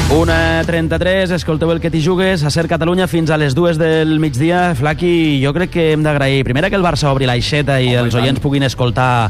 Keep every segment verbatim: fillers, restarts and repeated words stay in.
una trenta-tres, escolteu el que t'hi jugues, a Ser Catalunya fins a les dues del migdia. Flaqui, jo crec que hem d'agrair primera que el Barça obri l'aixeta i els oients puguin escoltar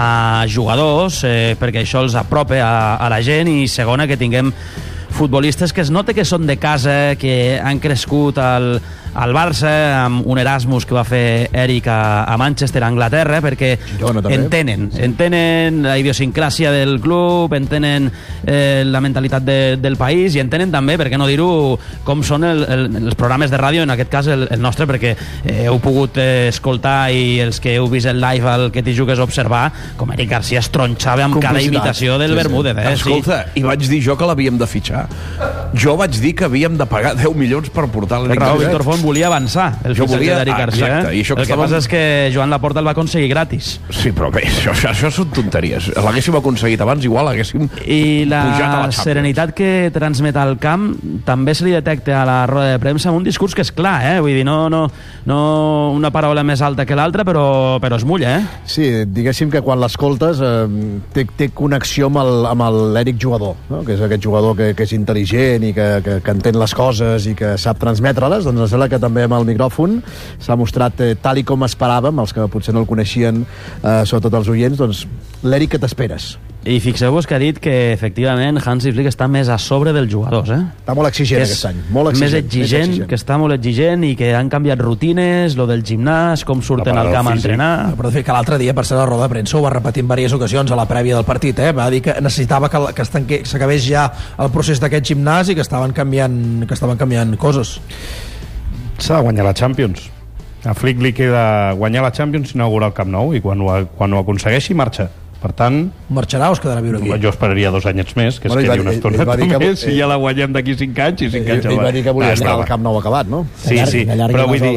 a jugadors, eh, perquè això els apropa a, a la gent, i segona que tinguem futbolistes que es nota que són de casa, que han crescut al, al Barça, amb un Erasmus que va fer Eric a, a Manchester, a Anglaterra, perquè no, entenen, sí. entenen la idiosincràsia del club, entenen eh, la mentalitat de, del país, i entenen també, per què no dir-ho, com són el, el, els programes de ràdio, en aquest cas el, el nostre, perquè eh, heu pogut eh, escoltar, i els que heu vist el live al que t'hi jugues observar, com Eric Garcia es tronxava amb cada imitació del sí, Bermúdez. Eh? Escolta, sí. I vaig dir jo que l'havíem de fitxar. Jo vaig dir que havíem de pagar deu milions per portar l'Eric Garcia. Víctor Font volia avançar el fitxatge d'Eric Garcia. Exacte, eh? i això el que estàvem... passa és que Joan Laporta el va aconseguir gratis. Sí, però bé, això, això, això són tonteries. L'haguéssim aconseguit abans, igual haguéssim I la pujat a la Champions. Serenitat que transmet al camp també se li detecta a la roda de premsa amb un discurs que és clar, eh? Vull dir, no, no, no una paraula més alta que l'altra, però, però es mulla, eh? Sí, diguéssim que quan l'escoltes eh, té, té connexió amb l'Eric jugador, no? Que és aquest jugador que, que és intel·ligent i que, que, que entén les coses i que sap transmetre-les. Doncs em sembla que també amb el micròfon s'ha mostrat eh, tal i com esperàvem, els que potser no el coneixien, eh, sobretot els oients, doncs l'Eric que t'esperes. I fixeu-vos que ha dit que efectivament Hansi Flick està més a sobre dels jugadors, eh? Està molt exigent aquest any, molt exigent. Més exigent, més exigent, que està molt exigent, i que han canviat rutines, lo del gimnàs, com surten al camp a entrenar. Però de fet que l'altre dia, per ser la roda de premsa, ho va repetir en diverses ocasions a la prèvia del partit, eh? Va dir que necessitava que, que s'acabés ja el procés d'aquest gimnàs i que estaven canviant, que estaven canviant coses. S'ha de guanyar la Champions. A Flick li queda guanyar la Champions i inaugurar el Camp Nou, i quan ho, quan ho aconsegueixi marxa. Per tant... Marxarà o es quedarà a viure aquí? Jo esperaria dos anyets més, que es bueno, quedi una estona més, i ja la guanyem d'aquí cinc anys i cinc anys. Ell va dir que volia anar al Camp Nou acabat, no? Sí, sí, però vull dir...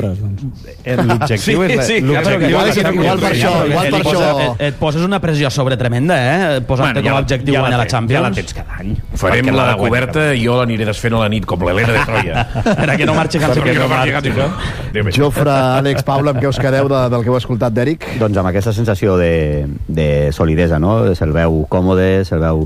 L'objectiu és... Igual per això, igual per això... Et poses una pressió sobre tremenda, eh? Posant-te com a objectiu guanyar la Champions. Ja la tens cada any. Farem la coberta i jo l'aniré desfent a la nit, com l'Helena de Troia. Per a que no marxi Hansi Flick. Jofre, Àlex, Paula, amb què us quedeu del que heu escoltat d'Eric? Doncs amb aquesta sensació de solidesa, no? Se'l veu còmode, se'l veu...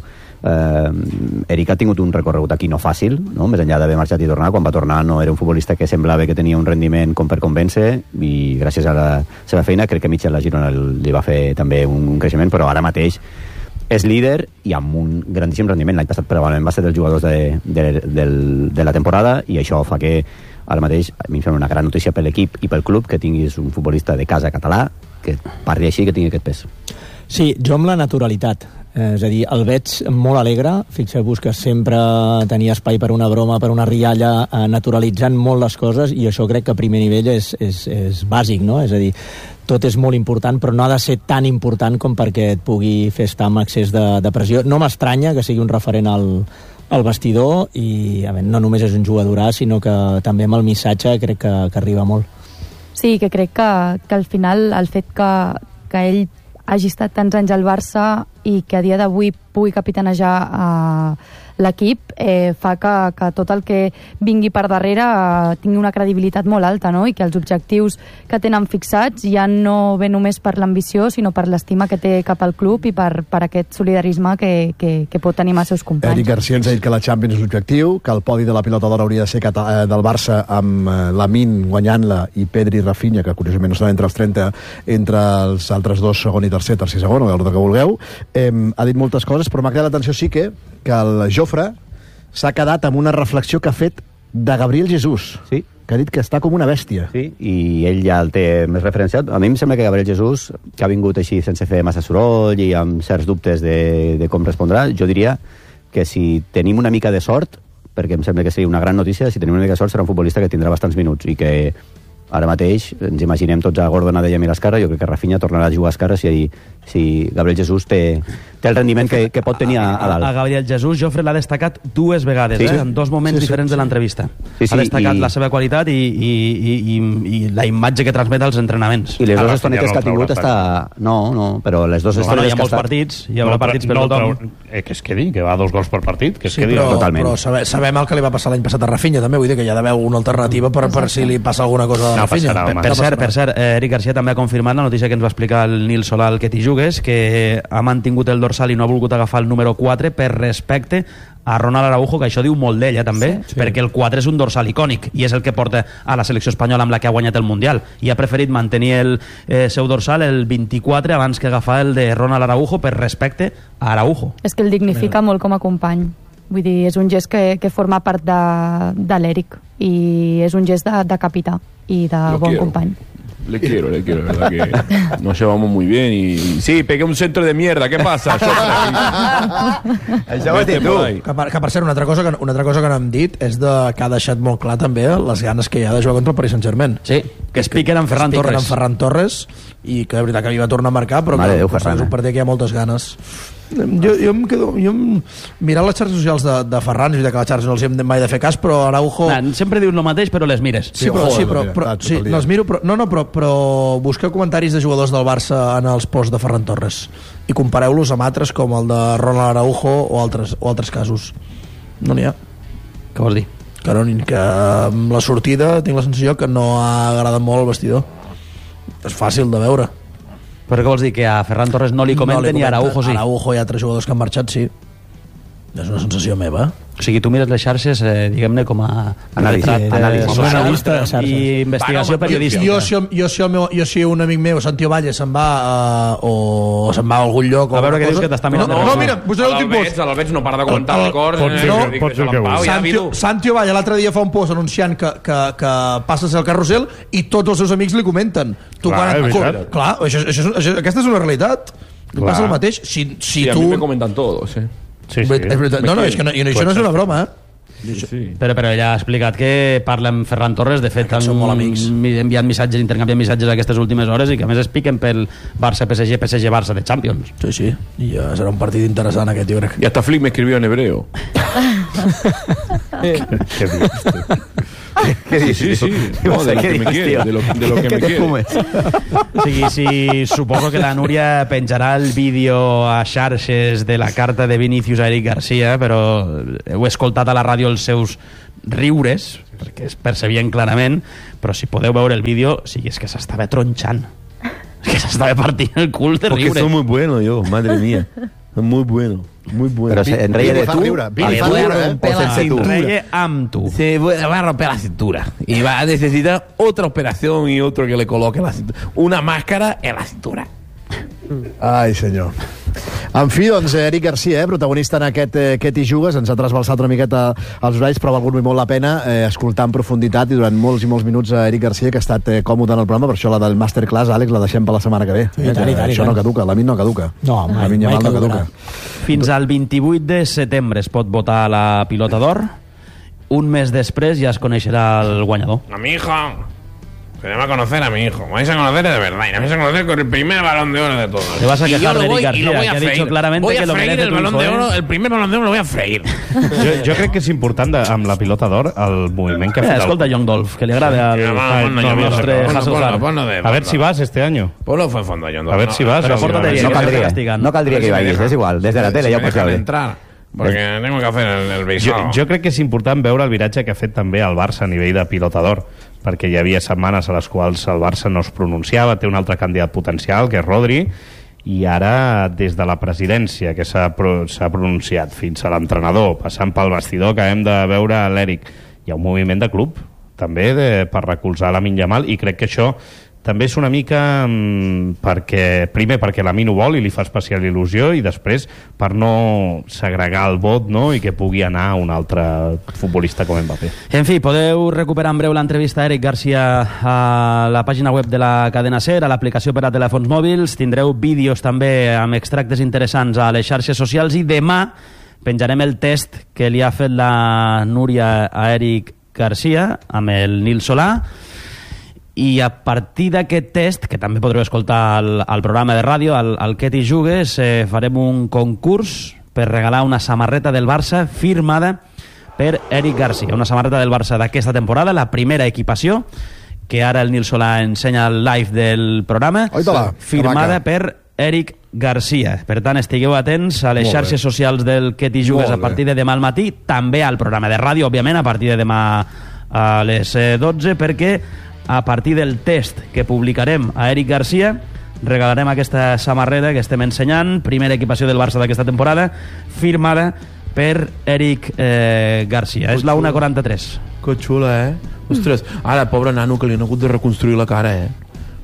Eh, Eric ha tingut un recorregut aquí no fàcil, no? Més enllà d'haver marxat i tornar. Quan va tornar no era un futbolista que semblava que tenia un rendiment com per convèncer, i gràcies a la seva feina crec que Michel la Girona li va fer també un creixement, però ara mateix és líder i amb un grandíssim rendiment. L'any passat probablement va ser dels jugadors de, de, de, de la temporada, i això fa que ara mateix a mi em sembla una gran notícia per l'equip i pel club que tinguis un futbolista de casa català que parli així, que tingui aquest pes. Sí, jo amb la naturalitat. Eh, és a dir, el veig molt alegre. Fixeu-vos que sempre tenia espai per una broma, per una rialla, eh, naturalitzant molt les coses, i això crec que a primer nivell és, és, és bàsic, no? És a dir, tot és molt important, però no ha de ser tan important com perquè et pugui fer estar amb excés de, de pressió. No m'estranya que sigui un referent al, al vestidor, i a veure, no només és un jugadorà, sinó que també amb el missatge crec que, que arriba molt. Sí, que crec que, que al final el fet que, que ell hagi estat tants anys al Barça i que a dia d'avui pugui capitanejar eh, l'equip, eh, fa que, que tot el que vingui per darrere eh, tingui una credibilitat molt alta, no? I que els objectius que tenen fixats ja no ve només per l'ambició, sinó per l'estima que té cap al club i per, per aquest solidarisme que, que, que pot tenir amb els seus companys. Eric Garcia ens ha dit que la Champions és l'objectiu, que el podi de la pilota d'or hauria de ser del Barça amb Lamine guanyant-la i Pedri i Rafinha, que curiosament no estan entre els trenta, entre els altres dos, segon i tercer, tercer i segon, o l'ordre que vulgueu. Eh, ha dit moltes coses, però m'ha quedat l'atenció sí que, que el Jofre s'ha quedat amb una reflexió que ha fet de Gabriel Jesús, sí, que ha dit que està com una bèstia. Sí, i ell ja el té més referenciat. A mi em sembla que Gabriel Jesús, que ha vingut així sense fer massa soroll i amb certs dubtes de, de com respondrà, jo diria que si tenim una mica de sort, perquè em sembla que seria una gran notícia, si tenim una mica de sort serà un futbolista que tindrà bastants minuts, i que ara mateix ens imaginem tots a Gordon a Della Escarra. Jo crec que Rafinha tornarà a jugar a Escarra si, si Gabriel Jesús té, té el rendiment que, que pot tenir a, a dalt. A Gabriel Jesús, Jofre l'ha destacat dues vegades, sí, eh? En dos moments sí, sí, diferents sí, de l'entrevista. Sí, sí, ha destacat i... la seva qualitat i, i, i, i, i la imatge que transmet als entrenaments. I les dues estonetes que ha tingut està... No, no, però les dues estonetes no, hi ha molts partits, hi haurà partits per tothom. Eh, que es quedi, que va a dos gols per partit, que es sí, quedi però, totalment. Però sabem, sabem el que li va passar l'any passat a Rafinha, també, vull dir que hi ha d'haver una alternativa per, per si li passa alguna cosa... no passarà, per, per cert, per cert eh, Eric Garcia també ha confirmat la notícia que ens va explicar el Nil Solà, el que t'hi jugues, que ha mantingut el dorsal i no ha volgut agafar el número quatre per respecte a Ronald Araujo, que això diu molt d'ell, eh, també, sí, sí. perquè el quatre és un dorsal icònic i és el que porta a la selecció espanyola amb la que ha guanyat el Mundial, i ha preferit mantenir el eh, seu dorsal, el vint-i-quatre, abans que agafar el de Ronald Araujo per respecte a Araujo. És que el dignifica molt com a company. Vull dir, és un gest que, que forma part de, de l'Eric i és un gest de, de capità i de Lo bon quiero. company. Le quiero, le quiero, la verdad que nos llevamos muy bien y, y sí, pegué un centro de mierda, ¿qué pasa? Això ho has dit tu. Que per, que per cert, una altra, cosa que, una altra cosa que no hem dit és de, que ha deixat molt clar també les ganes que hi ha de jugar contra el Paris Saint-Germain. Sí, que es piquen amb Ferran que es piquen Torres. amb Ferran Torres i que de veritat que hi va tornar a marcar, però Mare que Déu, Ferran, és un partit que hi ha moltes ganes. Jo, jo em quedo... Jo em, mirant les xarxes socials de, de Ferran, és veritat que les xarxes no els hem mai de fer cas, però Araujo... Nah, sempre dius el mateix, però les mires. Sí, però, sí, però, però, sí, no els miro, però, no, no, però, però busqueu comentaris de jugadors del Barça en els posts de Ferran Torres i compareu-los amb altres com el de Ronald Araujo o altres, o altres casos. No n'hi ha. Què vols dir? Que, no, que amb la sortida tinc la sensació que no ha agradat molt el vestidor. És fàcil de veure. Però què vols dir? Que a Ferran Torres no li comenten, no li comenten i a Araujo sí? A Araujo i altres jugadors que han marxat, sí. És una sensació meva. O sigui, tu mires les xarxes, eh, diguem-ne, com a anàlisi, retrat, eh, anàlisi. social Analista de xarxes. i investigació bueno, periodística. Jo, jo, jo, si el meu, jo si un amic meu, Santi Ovalle, se'n va uh, o se'n va a algun lloc... A veure què dius, que t'està mirant. No, no, no, mira, posaré el tipus. L'Albets no para de comentar el cor. Pot ser, eh, pot ser el que vulgui. Santi, Santi Ovalle l'altre dia fa un post anunciant que, que, que passes el carrusel i tots els seus amics li comenten. Tu, Clar, quan, és co, veritat. clar això, això, això, aquesta és una realitat. Clar. Passa el mateix. Si, si Sí, a tu... mí me comentan todos, eh. Sí, sí. És veritat. No, no, és que no, i això no és una broma, eh? Sí, sí. Però, però ella ha explicat que parla amb Ferran Torres, de fet han són molt amics. enviat missatges, intercanviat missatges aquestes últimes hores i que a més es piquen pel Barça-P S G, P S G-Barça de Champions. Sí, sí, i ja serà un partit interessant aquest, jo crec. Y hasta Flick me escribió en hebreo. ¿Qué dices tú? ¿Qué dices Sí, sí, tú? no, de lo ¿Qué que me dices, quiere, tío? de lo, de lo que ¿Qué me te quiere. fumes? O sigui, si suposo que la Núria penjarà el vídeo a xarxes de la carta de Vinícius a Eric Garcia, però heu escoltat a la ràdio els seus riures, perquè es percebien clarament, però si podeu veure el vídeo, o sigui, és que s'estava tronxant. És que s'estava partint el cul de Porque riure. soy muy bueno yo, madre mía. Muy bueno, muy bueno. Pero se enreia de fa tu, riure. Vini a fa tu, riure, eh? o sense tu. Reie amb tu. Se va a romper la cintura y va a necesitar otra operación y otro que le coloque la cintura. Una máscara en la cintura. Ai, senyor. En fi, doncs, Eric Garcia, eh, protagonista en aquest eh, Què t'hi jugues, ens ha trasbalsat una miqueta els horàries, però ha valgut molt la pena eh, escoltar en profunditat i durant molts i molts minuts a Eric Garcia, que ha estat eh, còmode en el programa, per això la del Masterclass, Àlex, la deixem per la setmana que ve. Sí, i tant, i tant, i això tant. no caduca, la min no caduca. No, mai, la min mai no caducarà. Fins al vint-i-vuit de setembre es pot votar la pilota d'or. Un mes després ja es coneixerà el guanyador. A mi hijo. Se me va a conocer a mi hijo. Me vais a conocer de verdad. Y me vais a conocer con el primer balón de oro de todos. Te vas a Y yo quejar lo de Eric voy- y García, lo voy que a ha dicho freír. claramente Voy a que lo freír merece el tu balón hijo, de ¿eh? oro. El primer balón de oro lo voy a freír. Jo, jo crec que és important de, amb la pilota d'or el moviment que ha Eh, fet el... escolta, John Dolph, que li agrada al, Ja, va, al ponlo, jo, nostre ponlo, ponlo, Hasselhard. ponlo de A ver fondo. si vas este año. Ponlo fue fondo, John. A ver si vas. Pero o si pórtate no. bien. No que te caldria, castiguen. no caldria A ver que si me vagis, dejan. és igual, des de la A ver tele si ja ho me pots dejan veure. entrar. Porque tengo que hacer el, el Jo, visado. jo crec que és important veure el viratge que ha fet també el Barça a nivell de pilota d'or, perquè hi havia setmanes a les quals el Barça no es pronunciava, té un altre candidat potencial, que és Rodri, i ara des de la presidència, que s'ha pro, s'ha pronunciat, fins a l'entrenador, passant pel vestidor, que hem de veure l'Eric, hi ha un moviment de club també de, per recolzar Lamine Yamal, i crec que això també és una mica mm, perquè, primer perquè la Min ho vol i li fa especial il·lusió, i després per no segregar el vot, no?, i que pugui anar a un altre futbolista com Mbappé. En fi, podeu recuperar en breu l'entrevista a Eric Garcia a la pàgina web de la cadena SER, a l'aplicació per a telèfons mòbils. Tindreu vídeos també amb extractes interessants a les xarxes socials, i demà penjarem el test que li ha fet la Núria a Eric Garcia amb el Nil Solà, i a partir d'aquest test, que també podreu escoltar al, al programa de ràdio, al, al Què t'hi jugues, eh, farem un concurs per regalar una samarreta del Barça firmada per Eric Garcia, una samarreta del Barça d'aquesta temporada, la primera equipació, que ara el Nil Solà ensenya el live del programa, Oita-la, firmada que per Eric Garcia. Per tant, estigueu atents a les Molt xarxes bé. socials del Què t'hi jugues Molt a partir de demà al matí, també al programa de ràdio, òbviament, a partir de demà a les eh, dotze, perquè a partir del test que publicarem a Eric Garcia, regalarem aquesta samarreta que estem ensenyant, primera equipació del Barça d'aquesta temporada, firmada per Eric eh, Garcia. Que és la una quaranta-tres. Que xula, eh? Ostres, ara, pobre nano, que li han hagut de reconstruir la cara, eh?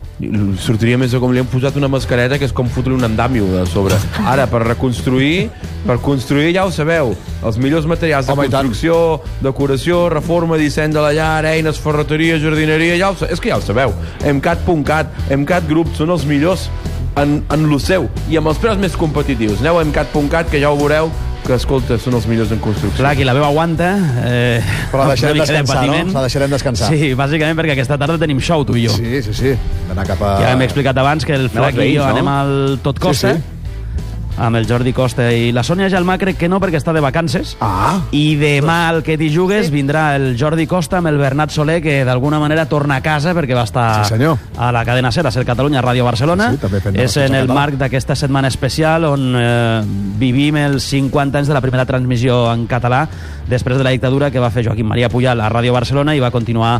Sortiria més com li han posat una mascareta que és com fotre un andamio de sobre. Ara, per reconstruir, per construir, ja ho sabeu, els millors materials de Home, construcció, decoració, reforma, disseny de la llar, eines, ferreteria, jardineria, ja ho sabeu, és que ja ho sabeu. emcat punt cat, emcat Group són els millors en, en lo seu i amb els preus més competitius. Aneu a emcat punt cat, que ja ho veureu, que, escolta, són els millors en construcció. Clar, qui la veu aguanta... Eh, Però la deixarem descansar, no? La deixarem descansar. Sí, bàsicament perquè aquesta tarda tenim show, tu i jo. Sí, sí, sí. D'anar cap a... Ja hem explicat abans que el Flac i jo no? anem al Tot Costa. Sí, sí. Amb el Jordi Costa i la Sònia Gelmà, crec que no, perquè està de vacances. Ah. I demà al Que t'hi jugues sí. vindrà el Jordi Costa amb el Bernat Soler, que d'alguna manera torna a casa perquè va estar sí, a la cadena SER, a Ser Catalunya, Ràdio Barcelona. Sí, sí, és en el marc d'aquesta setmana especial on eh, vivim els cinquanta anys de la primera transmissió en català després de la dictadura que va fer Joaquim Maria Pujal a Ràdio Barcelona i va continuar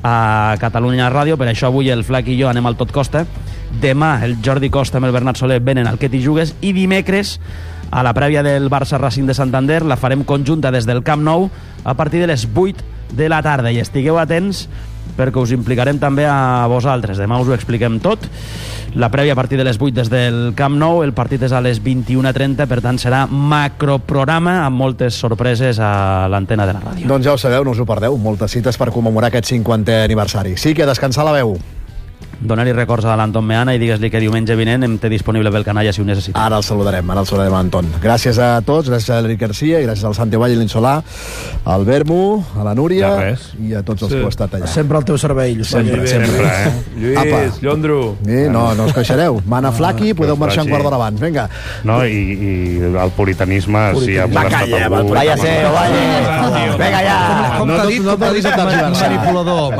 a Catalunya Ràdio. Per això avui el Flac i jo anem al Tot Costa. Demà el Jordi Costa amb el Bernat Soler venen al Que t'hi jugues i dimecres a la prèvia del Barça Racing de Santander la farem conjunta des del Camp Nou a partir de les vuit de la tarda i estigueu atents perquè us implicarem també a vosaltres. Demà us ho expliquem tot. La prèvia a partir de les vuit des del Camp Nou, el partit és a les vint-i-una trenta, per tant serà macroprograma amb moltes sorpreses a l'antena de la ràdio. Doncs ja ho sabeu, no us ho perdeu, moltes cites per commemorar aquest cinquantè aniversari. Sí, que a descansar la veu. Donar-li records a l'Anton Meana i digues-li que diumenge vinent em té disponible pel canalla si ho necessita. Ara el saludarem, ara el saludarem a Anton. Gràcies a tots, gràcies a l'Eric Garcia i gràcies al Santi Vall i l'Insolà, al Bermu, a la Núria i a tots els sí. que heu estat allà. Sempre al teu servei, Lluís. Sempre, sempre. sempre eh? Lluís, Apa. Llondro. Sí, no, no us queixareu. Mana Flaqui, podeu marxar un quart d'hora abans. Vinga. No, i, i el puritanisme... Sí, ha Va, calla, vaya ser, vaya. Vinga, ja. Com t'ha dit, com t'ha dit manipulador.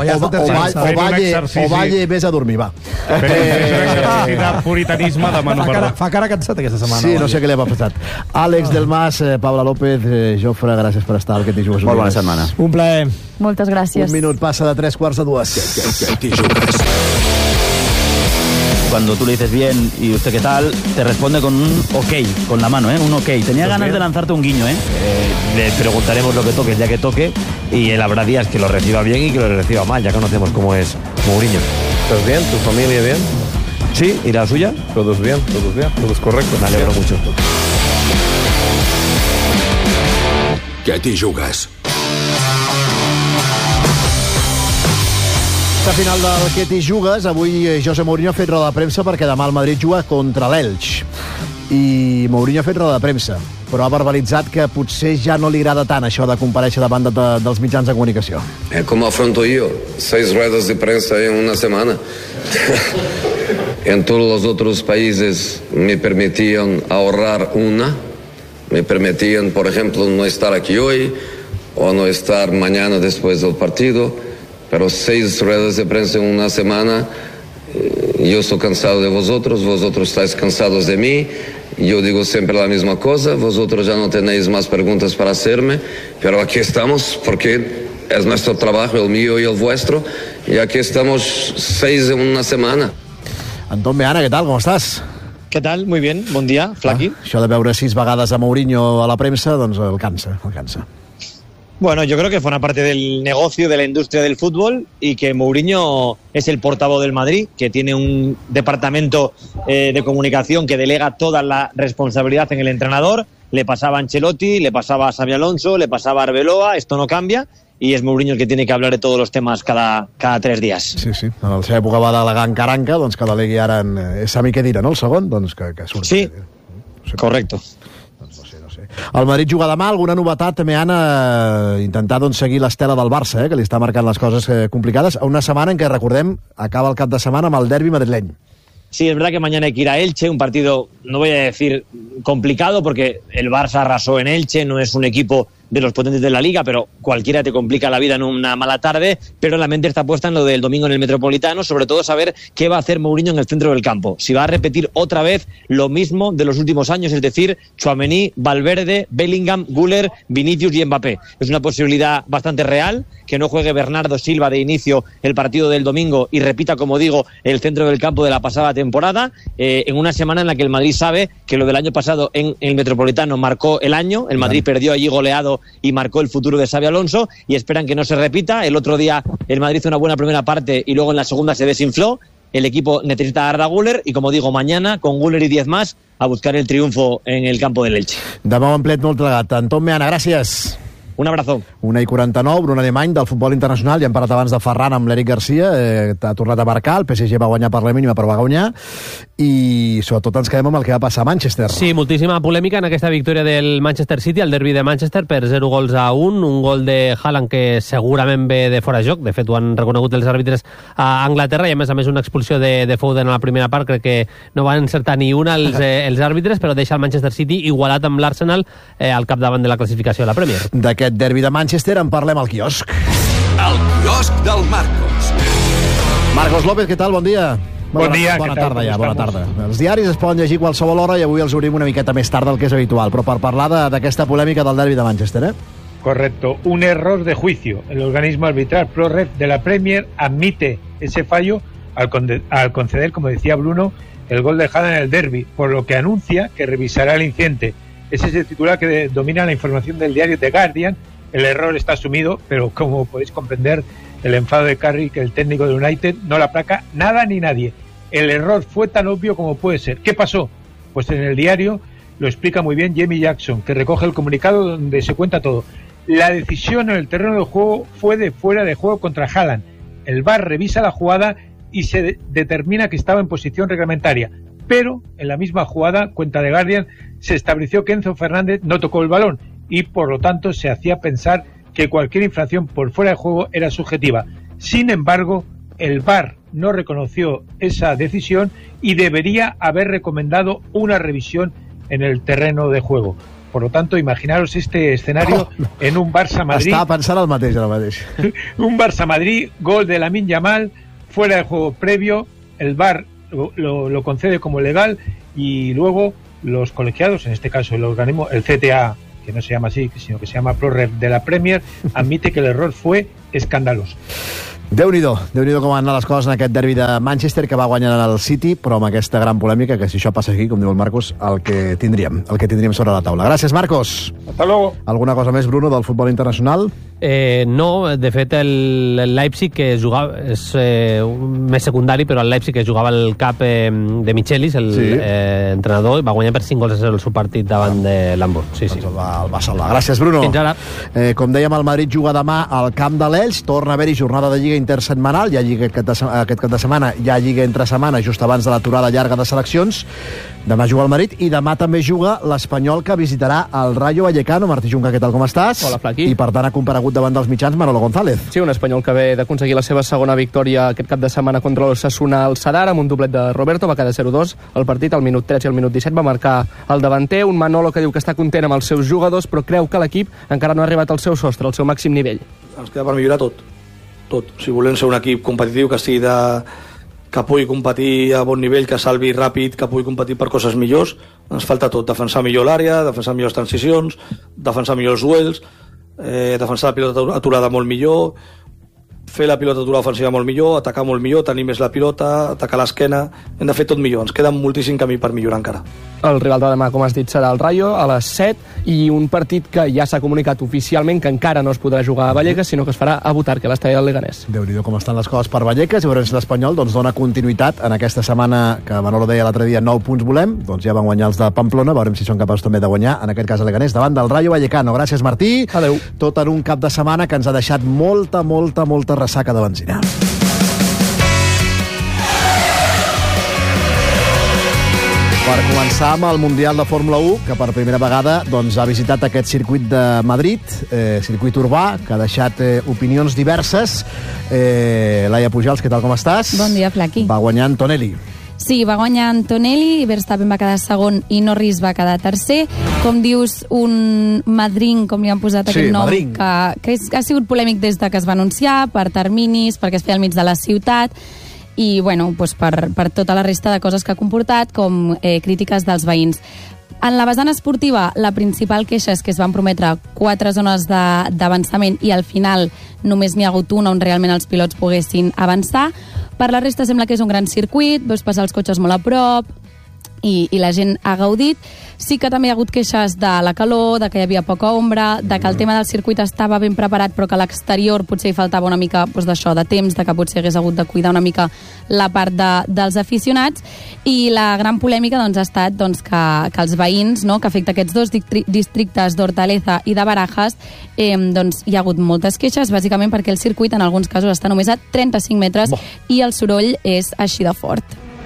O Valle, vés a dormir, va. Fes un exercici de puritanisme, demano perdó. Fa cara cansat aquesta setmana. Sí, no sé què li ha passat. Àlex del Mas, eh, Paula López, eh, Jofre, gràcies per estar al Que t'hi jugues. Molt bona setmana. Un plaer. Moltes gràcies. Un minut passa de tres quarts de dues. Que t'hi jugues. Cuando tú le dices bien y usted qué tal, te responde con un ok, con la mano, ¿eh? Un ok. Tenía ganas de lanzarte un guiño, ¿eh? Eh, le preguntaremos lo que toque el día que toque y él habrá días que lo reciba bien y que lo reciba mal. Ya conocemos cómo es Mourinho. ¿Estás bien? ¿Tu familia bien? Sí, ¿y la suya? Todos bien, todos bien, todos correctos. Me alegro mucho. Que t'hi jugues. A final del Que t'hi jugues, avui José Mourinho ha fet roda de premsa perquè demà el Madrid juga contra l'Elx. I Mourinho ha fet roda de premsa, però ha verbalitzat que potser ja no li agrada tant això de comparèixer davant de, dels mitjans de comunicació. É como afronto yo, seis ruedas de prensa en una semana. En todos los otros países me permitían ahorrar una, me permitían, por ejemplo, no estar aquí hoy o no estar mañana después del partido, pero seis ruedas de prensa en una semana, yo estoy cansado de vosotros, vosotros estáis cansados de mí. Yo digo siempre la misma cosa, vosotros ya no tenéis más preguntas para hacerme, pero aquí estamos porque es nuestro trabajo, el mío y el vuestro, y aquí estamos seis en una semana. Antón Meana, ¿qué tal? ¿Cómo estás? ¿Qué tal? Muy bien, bon dia, Flaqui. Ah, això de veure sis vegades a Mourinho a la premsa, doncs el cansa, el cansa. Bueno, yo creo que forma parte del negocio de la industria del fútbol y que Mourinho es el portavoz del Madrid, que tiene un departamento eh, de comunicación que delega toda la responsabilidad en el entrenador. Le pasaba a Ancelotti, le pasaba a Xabi Alonso, le pasaba a Arbeloa, esto no cambia y es Mourinho el que tiene que hablar de todos los temas cada, cada tres días. Sí, sí. En la seva època va delegar en Caranca, doncs que delegui ara en eh, Sami Khedira, no? El segon, doncs que, que surti. Sí, sí, correcto. El Madrid juga demà, alguna novetat també, Anna, intentar doncs, seguir l'estela del Barça, eh, que li està marcant les coses eh, complicades, a una setmana en què, recordem, acaba el cap de setmana amb el derbi madrileny. Sí, es verdad que mañana hay que ir a Elche, un partido, no voy a decir complicado, porque el Barça arrasó en Elche, no es un equipo de los potentes de la Liga, pero cualquiera te complica la vida en una mala tarde, pero la mente está puesta en lo del domingo en el Metropolitano, sobre todo saber qué va a hacer Mourinho en el centro del campo. Si va a repetir otra vez lo mismo de los últimos años, es decir, Tchouaméni, Valverde, Bellingham, Güler, Vinicius y Mbappé. Es una posibilidad bastante real que no juegue Bernardo Silva de inicio el partido del domingo y repita, como digo, el centro del campo de la pasada temporada, eh, en una semana en la que el Madrid sabe que lo del año pasado en el Metropolitano marcó el año, el Madrid perdió allí goleado y marcó el futuro de Xabi Alonso, y esperan que no se repita. El otro día el Madrid hizo una buena primera parte y luego en la segunda se desinfló. El equipo necesita a Arda Güler y, como digo, mañana con Güler y diez más a buscar el triunfo en el campo del Elche. Demà un plet molt plegat. Anton Meana, gràcies. Un abrazo. una i quaranta-nou, Bruno Alemany, del futbol internacional. Ja hem parlat abans de Ferran amb l'Eric Garcia, eh, ha tornat a marcar, el P S G va guanyar per la mínima, però va guanyar, i sobretot ens quedem amb el que va passar a Manchester. Sí, moltíssima polèmica en aquesta victòria del Manchester City, el derbi de Manchester, per zero gols a un, un gol de Haaland que segurament ve de fora de joc, de fet ho han reconegut els àrbitres a Anglaterra, i a més a més una expulsió de, de Foden a la primera part, crec que no van encertar ni una els, eh, els àrbitres, però deixa el Manchester City igualat amb l'Arsenal eh, al capdavant de la classificació de la Premier. D'aquest derbi de Manchester en parlem al quiosc. El quiosc del Marcos. Marcos López, què tal? Bon dia. Bon bona, dia, bona què tal? tarda ja, Com bona estamos? tarda. Els diaris es poden llegir a qualsevol hora i avui els obrim una miqueta més tard del que és habitual, però per parlar de- d'aquesta polèmica del derbi de Manchester, eh? Correcto, un error de juicio. El organismo arbitral ProRef de la Premier admite ese fallo al, conde- al conceder, como decía Bruno, el gol de Haaland en el derbi, por lo que anuncia que revisará el incidente. Ese es el titular que de- domina la información del diario The Guardian. El error está asumido, pero como podéis comprender, el enfado de Carrick, el técnico de United, no la aplaca nada ni nadie. El error fue tan obvio como puede ser. ¿Qué pasó? Pues en el diario lo explica muy bien Jamie Jackson, que recoge el comunicado donde se cuenta todo. La decisión en el terreno de juego fue de fuera de juego contra Haaland. El V A R revisa la jugada y se de- determina que estaba en posición reglamentaria. Pero en la misma jugada, cuenta de Guardian, se estableció que Enzo Fernández no tocó el balón y por lo tanto se hacía pensar que cualquier infracción por fuera de juego era subjetiva. Sin embargo, el V A R no reconoció esa decisión y debería haber recomendado una revisión en el terreno de juego. Por lo tanto, imaginaros este escenario Oh, no. en un Barça-Madrid. Estava pensant el mateix, el mateix. Un Barça-Madrid, gol de Lamine Yamal, fuera de juego previo, el V A R lo, lo, lo concede como legal y luego los colegiados, en este caso el organismo, el C T A, que no se llama así, sino que se llama ProRef de la Premier, admite que el error fue escandaloso. Déu-n'hi-do, Déu-n'hi-do com van anar les coses en aquest derbi de Manchester que va guanyar el City, però amb aquesta gran polèmica que si això passa aquí, com diu el Marcos, el que tindríem, el que tindríem sobre la taula. Gràcies, Marcos. Hasta luego. Alguna cosa més, Bruno, del futbol internacional? Eh, no, de fet el, el Leipzig que jugava és eh, un- més secundari, però el Leipzig que jugava el cap eh, de Michelis, el Sí. eh, entrenador, va guanyar per cinc gols a zero el seu partit davant de l'Hamburg. Sí, sí. Doncs el va, el va salvar. Gràcies, Bruno. Fins ara. Eh, com dèiem, el Madrid juga demà al camp de l'Elx, torna a haver-hi jornada de Lliga intersetmanal, hi ha Lliga aquest, de, se- aquest cap de setmana, hi ha Lliga entre setmana, just abans de l'aturada llarga de seleccions. Demà juga el Madrid i demà també juga l'Espanyol, que visitarà el Rayo Vallecano. Martí Junca, què tal, com estàs? Hola, Flaqui. I per tant ha comparegut davant dels mitjans Manolo González. Sí, un espanyol que ve d'aconseguir la seva segona victòria aquest cap de setmana contra l'Osasuna al Sadar amb un doblet de Roberto, va quedar zero dos el partit, al minut tres i al minut disset va marcar el davanter, un Manolo que diu que està content amb els seus jugadors però creu que l'equip encara no ha arribat al seu sostre, al seu màxim nivell. Ens queda per millorar tot, tot. Si volem ser un equip competitiu, que sigui de... que pugui competir a bon nivell, que salvi ràpid, que pugui competir per coses millors, ens falta tot, defensar millor l'àrea, defensar millor les transicions, defensar millor els duels, eh, defensar la pilota aturada molt millor, fer la pilota aturada ofensiva molt millor, atacar molt millor, tenir més la pilota, atacar l'esquena, hem de fer tot millor, ens queda moltíssim camí per millorar encara. El rival de demà, com has dit, serà el Rayo a les set i un partit que ja s'ha comunicat oficialment que encara no es podrà jugar a Vallecas, sinó que es farà a Butarque, a l'estadi del Leganés. Déu-n'hi-do com estan les coses per Vallecas, i veurem si l'Espanyol doncs, dona continuïtat en aquesta setmana que Manolo deia l'altre dia, nou punts volem, doncs ja van guanyar els de Pamplona, veurem si són capaços també de guanyar, en aquest cas a Leganés, davant del Rayo Vallecano. Gràcies, Martí. Adéu. Tot en un cap de setmana que ens ha deixat molta, molta, molta ressaca de benzina. Per començar amb el Mundial de Fórmula u, que per primera vegada doncs, ha visitat aquest circuit de Madrid, eh, circuit urbà, que ha deixat eh, opinions diverses. Eh, Laia Pujals, què tal, com estàs? Bon dia, Flaqui. Va guanyar Antonelli. Sí, va guanyar Antonelli, Verstappen va quedar segon i Norris va quedar tercer. Com dius, un Madrin, com li han posat Sí, aquest nom, Madrin. que, que és, ha sigut polèmic des de que es va anunciar, per terminis, perquè es feia al mig de la ciutat, i bueno, doncs per, per tota la resta de coses que ha comportat, com eh, crítiques dels veïns. En la vessant esportiva, la principal queixa és que es van prometre quatre zones de- d'avançament i al final només n'hi ha hagut una on realment els pilots poguessin avançar. Per la resta sembla que és un gran circuit, veus passar els cotxes molt a prop, i, i la gent ha gaudit. Sí que també hi ha hagut queixes de la calor, de que hi havia poca ombra, de que el tema del circuit estava ben preparat però que a l'exterior potser hi faltava una mica doncs, d'això, de temps, de que potser hagués hagut de cuidar una mica la part de, dels aficionats. I la gran polèmica doncs, ha estat doncs, que, que els veïns, no, que afecta aquests dos distri- districtes d'Hortaleza i de Barajas, eh, doncs, hi ha hagut moltes queixes, bàsicament perquè el circuit en alguns casos està només a trenta-cinc metres Bo. i el soroll és així de fort.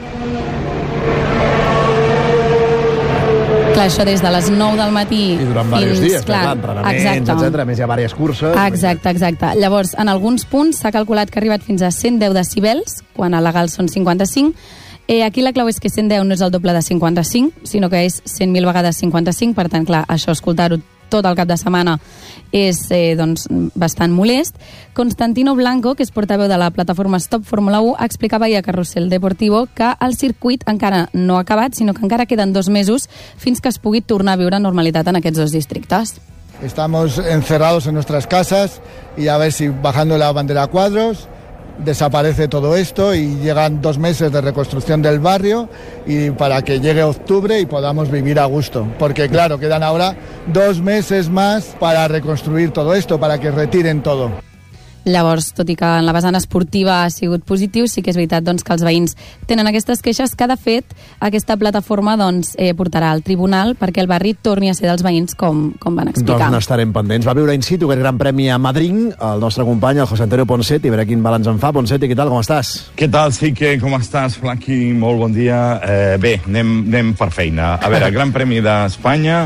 Clar, això des de les nou del matí I durant diversos dies, clar, entrenaments, exacte. etcètera. A més, hi ha diverses curses. Exacte, exacte. Llavors, en alguns punts s'ha calculat que ha arribat fins a cent deu decibels, quan a legal són cinquanta-cinc. Eh, aquí la clau és que cent deu no és el doble de cinquanta-cinc, sinó que és cent mil vegades cinquanta-cinc, per tant, clar, això escoltar-ho tot el cap de setmana és eh, doncs, bastant molest. Constantino Blanco, que és portaveu de la plataforma Stop Fórmula u, explicava ahir a Carrusel Deportivo que el circuit encara no ha acabat, sinó que encara queden dos mesos fins que es pugui tornar a viure normalitat en aquests dos districtes. Estamos encerrados en nuestras casas y a ver si bajando la bandera a cuadros desaparece todo esto y llegan dos meses de reconstrucción del barrio y para que llegue octubre y podamos vivir a gusto. Porque claro, quedan ahora dos meses más para reconstruir todo esto, para que retiren todo. Llavors, tot i que en la vessant esportiva ha sigut positiu, sí que és veritat doncs, que els veïns tenen aquestes queixes que, de fet, aquesta plataforma doncs, eh, portarà al tribunal perquè el barri torni a ser dels veïns com, com van explicar. Doncs n'estarem pendents. Va viure in situ aquest gran premi a Madrid, el nostre company, el José Antonio Ponsetti, a veure quin balanç en fa. Ponsetti, què tal, com estàs? Què tal, Sique? Com estàs, Flaqui? Molt bon dia. Eh, bé, anem, anem per feina. A veure, Gran Premi d'Espanya,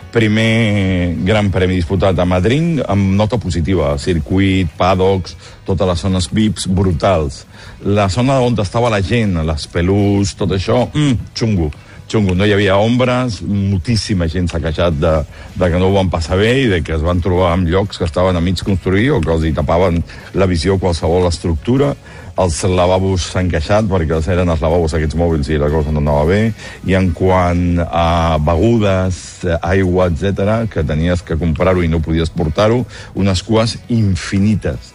primer Gran Premi disputat a Madrid, amb nota positiva. Circuit, paddocks, totes les zones V I Ps brutals. La zona on estava la gent, les pelús, tot això, mm, xungo. xungo, no hi havia ombres, moltíssima gent s'ha queixat de, de que no ho van passar bé i de que es van trobar en llocs que estaven a mig construir o que els hi tapaven la visió qualsevol estructura. Els lavabos s'han queixat perquè els eren els lavabos aquests mòbils i la cosa no anava bé. I en quant a begudes, aigua, etcètera, que tenies que comprar-ho i no podies portar-ho, unes cues infinites.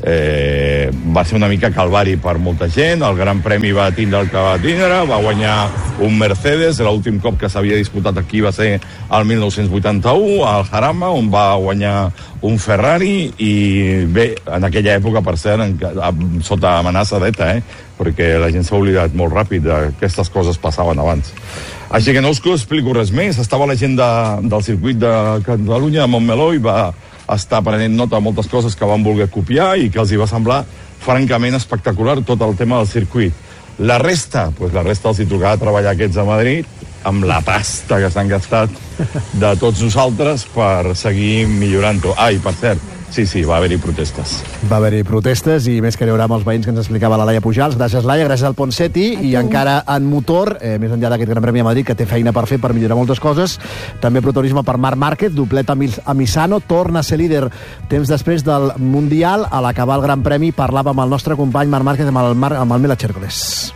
Eh, va ser una mica calvari per molta gent. El Gran Premi va tindre el que va tindre, va guanyar un Mercedes. L'últim cop que s'havia disputat aquí va ser el mil nou-cents vuitanta-u al Jarama, on va guanyar un Ferrari. I bé, en aquella època, per cert, en, sota amenaça d'ETA, eh? perquè la gent s'ha oblidat molt ràpid que aquestes coses passaven abans. Així que no us explico res més. Estava la gent de, del circuit de Catalunya, de Montmeló, i va estar prenent nota de moltes coses que van voler copiar i que els hi va semblar francament espectacular tot el tema del circuit. La resta, pues la resta els hi tocava treballar aquests a Madrid amb la pasta que s'han gastat de tots nosaltres per seguir millorant-ho. Ah, i per cert, sí, sí, va haver-hi protestes. Va haver-hi protestes i més que hi haurà amb els veïns que ens explicava la Laia Pujals. Gràcies, Laia, gràcies al Ponsetti. I encara en motor, eh, més enllà d'aquest Gran Premi a Madrid, que té feina per fer per millorar moltes coses, també protagonisme per Marc Márquez, doblet a Misano, torna a ser líder temps després del Mundial. A l'acabar el Gran Premi parlava amb el nostre company Marc Márquez amb el, Mar amb el Mila Chércoles.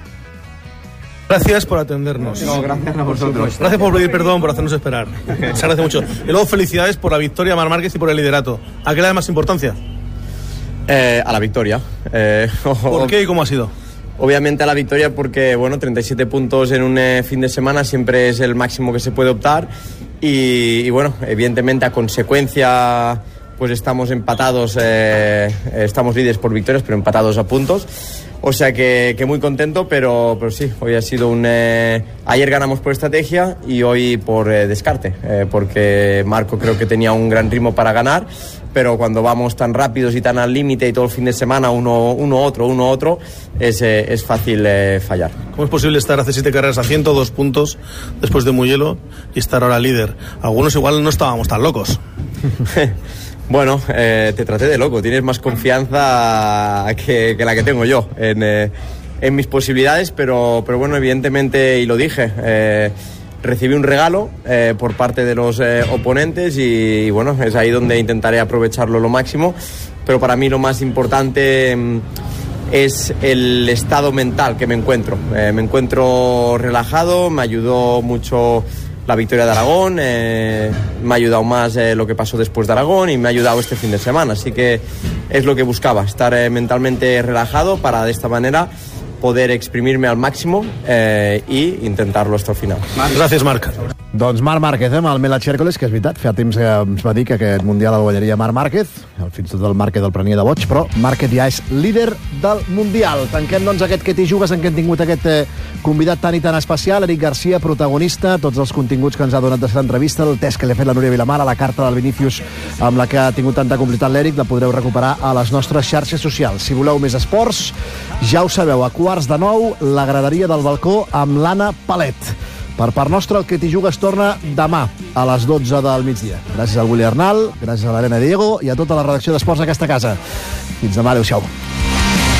Gracias por atendernos. No, gracias a vosotros. Gracias por pedir perdón, por hacernos esperar. Se agradece mucho. Y luego felicidades por la victoria de Marc Márquez y por el liderato. ¿A qué le da más importancia? Eh, a la victoria. Eh, ¿Por qué y cómo ha sido? Obviamente a la victoria porque, bueno, treinta y siete puntos en un eh, fin de semana siempre es el máximo que se puede optar. Y, y bueno, evidentemente a consecuencia, pues estamos empatados, eh, estamos líderes por victorias, pero empatados a puntos. O sea que, que muy contento, pero, pero sí, hoy ha sido un... Eh, ayer ganamos por estrategia y hoy por eh, descarte, eh, porque Marco creo que tenía un gran ritmo para ganar, pero cuando vamos tan rápidos y tan al límite y todo el fin de semana uno, uno otro, uno otro, es, eh, es fácil eh, fallar. ¿Cómo es posible estar hace siete carreras a ciento dos puntos después de Mugello y estar ahora líder? Algunos igual no estábamos tan locos. Bueno, eh, te traté de loco. Tienes más confianza que, que la que tengo yo en, eh, en mis posibilidades, pero, pero bueno, evidentemente, y lo dije, eh, recibí un regalo eh, por parte de los eh, oponentes y, y bueno, es ahí donde intentaré aprovecharlo lo máximo, pero para mí lo más importante mm, es el estado mental que me encuentro. Eh, me encuentro relajado, me ayudó mucho la victoria de Aragón, eh, me ha ayudado más eh, lo que pasó después de Aragón y me ha ayudado este fin de semana, así que es lo que buscaba, estar eh, mentalmente relajado para de esta manera poder exprimirme al máximo eh, i intentar-lo hasta el final. Gràcies, Marc. Doncs Marc Márquez, eh, amb el Mela Chércoles, que és veritat, fa temps que ens va dir que aquest Mundial el guanyaria Marc Márquez, fins i tot el Márquez el prenia de boig, però Márquez ja és líder del Mundial. Tanquem, doncs, aquest que t'hi jugues en què hem tingut aquest eh, convidat tan i tan especial, Eric Garcia, protagonista, tots els continguts que ens ha donat de l'entrevista, el test que li ha fet la Núria Vilamar, a la carta del Vinícius amb la que ha tingut tanta complicitat l'Eric, la podreu recuperar a les nostres xarxes socials. Si voleu més esports, ja ho sabeu, a quarts de nou, la graderia del balcó amb l'Anna Palet. Per part nostra, el que t'hi jugues torna demà a les dotze del migdia. Gràcies al Willy Arnal, gràcies a l'Arena Diego i a tota la redacció d'Esports d'aquesta casa. Fins demà, adéu-siau.